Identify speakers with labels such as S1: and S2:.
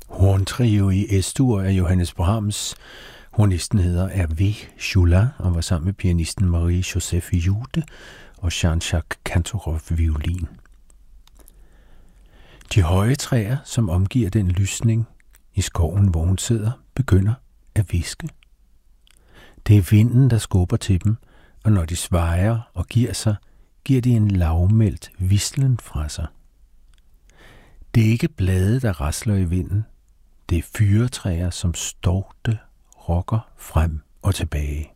S1: Horntrio i S-dur af Johannes Brahms. Hornisten hedder Hervé Choulin og var sammen med pianisten Marie-Joseph Jude og Jean-Jacques Cantorov violin. De høje træer, som omgiver den lysning i skoven, hvor hun sidder, begynder at hviske. Det er vinden, der skubber til dem, og når de svejer og giver sig, giver de en lavmældt hvislen fra sig. Det er ikke blade, der rasler i vinden. Det er fyretræer, som storte rokker frem og tilbage.